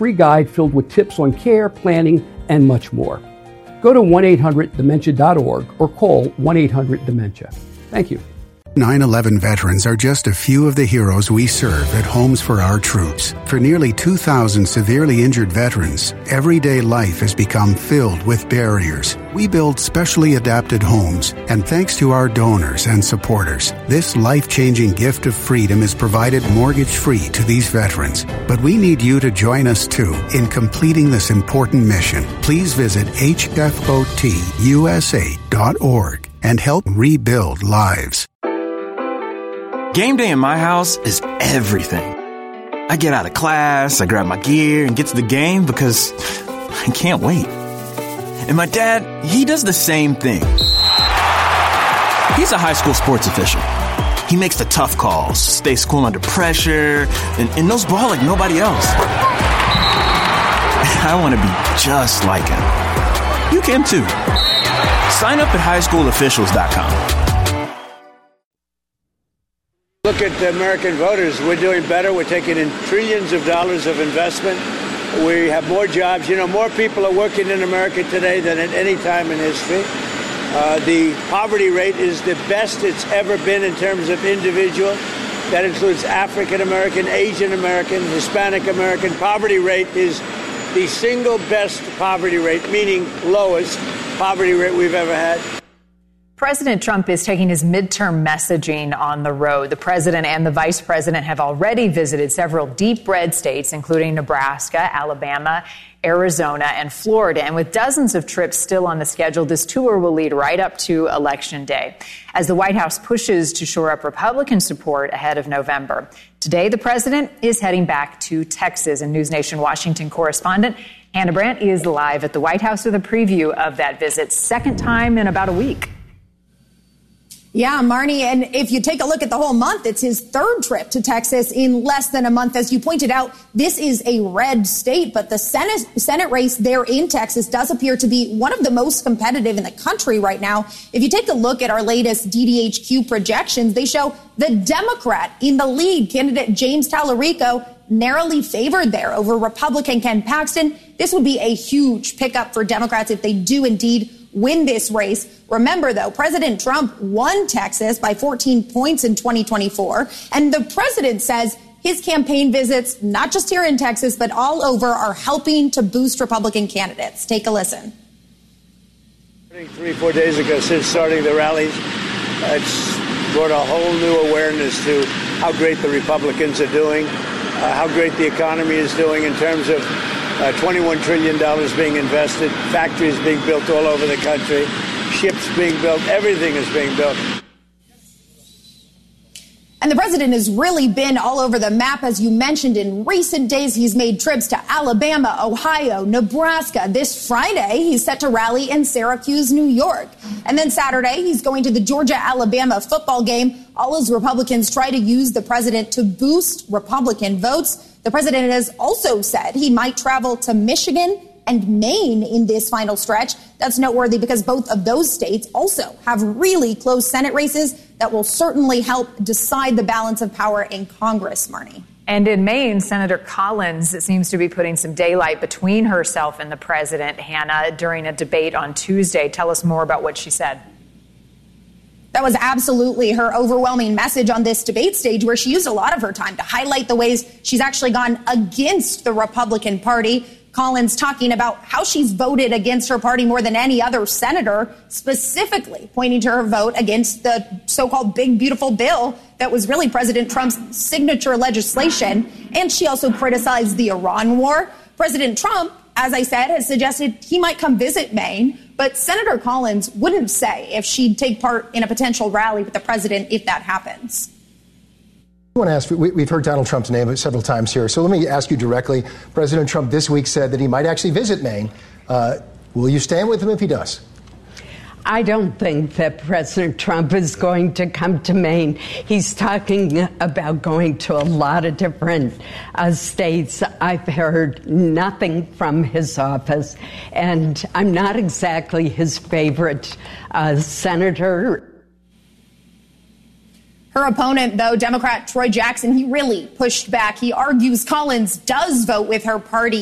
free guide filled with tips on care, planning, and much more. Go to 1-800-DEMENTIA.org or call 1-800-DEMENTIA. Thank you. 9/11 veterans are just a few of the heroes we serve at Homes for Our Troops. For nearly 2,000 severely injured veterans, everyday life has become filled with barriers. We build specially adapted homes, and thanks to our donors and supporters, this life-changing gift of freedom is provided mortgage-free to these veterans. But we need you to join us, too, in completing this important mission. Please visit hfotusa.org and help rebuild lives. Game day in my house is everything. I get out of class, I grab my gear, and get to the game because I can't wait. And my dad, he does the same thing. He's a high school sports official. He makes the tough calls, stays cool under pressure, and knows ball like nobody else. I want to be just like him. You can too. Sign up at highschoolofficials.com. Look at the American voters. We're doing better. We're taking in trillions of dollars of investment. We have more jobs. You know, more people are working in America today than at any time in history. The poverty rate is the best it's ever been in terms of individual. That includes African American, Asian American, Hispanic American. Poverty rate is the single best poverty rate, meaning lowest poverty rate we've ever had. President Trump is taking his midterm messaging on the road. The president and the vice president have already visited several deep red states, including Nebraska, Alabama, Arizona, and Florida. And with dozens of trips still on the schedule, this tour will lead right up to Election Day, as the White House pushes to shore up Republican support ahead of November. Today, the president is heading back to Texas. And News Nation Washington correspondent Hannah Brandt is live at the White House with a preview of that visit, second time in about a week. Yeah, Marnie, and if you take a look at the whole month, it's his third trip to Texas in less than a month. As you pointed out, this is a red state, but the Senate race there in Texas does appear to be one of the most competitive in the country right now. If you take a look at our latest DDHQ projections, they show the Democrat in the lead, candidate James Tallarico, narrowly favored there over Republican Ken Paxton. This would be a huge pickup for Democrats if they do indeed win this race. Remember, though, President Trump won Texas by 14 points in 2024. And the president says his campaign visits, not just here in Texas, but all over, are helping to boost Republican candidates. Take a listen. 3-4 days ago, since starting the rallies, it's brought a whole new awareness to how great the Republicans are doing, how great the economy is doing in terms of $21 trillion being invested, factories being built all over the country, ships being built, everything is being built. And the president has really been all over the map. As you mentioned, in recent days, he's made trips to Alabama, Ohio, Nebraska. This Friday, he's set to rally in Syracuse, New York. And then Saturday, he's going to the Georgia-Alabama football game. All as Republicans try to use the president to boost Republican votes. The president has also said he might travel to Michigan and Maine in this final stretch. That's noteworthy because both of those states also have really close Senate races that will certainly help decide the balance of power in Congress, Marnie. And in Maine, Senator Collins seems to be putting some daylight between herself and the president, Hannah, during a debate on Tuesday. Tell us more about what she said. That was absolutely her overwhelming message on this debate stage, where she used a lot of her time to highlight the ways she's actually gone against the Republican Party. Collins talking about how she's voted against her party more than any other senator, specifically pointing to her vote against the so-called big, beautiful bill that was really President Trump's signature legislation. And she also criticized the Iran war. President Trump, as I said, has suggested he might come visit Maine. But Senator Collins wouldn't say if she'd take part in a potential rally with the president if that happens. I want to ask, we've heard Donald Trump's name several times here, so let me ask you directly. President Trump this week said that he might actually visit Maine. Will you stand with him if he does? I don't think that President Trump is going to come to Maine. He's talking about going to a lot of different states. I've heard nothing from his office, and I'm not exactly his favorite senator. Her opponent, though, Democrat Troy Jackson, he really pushed back. He argues Collins does vote with her party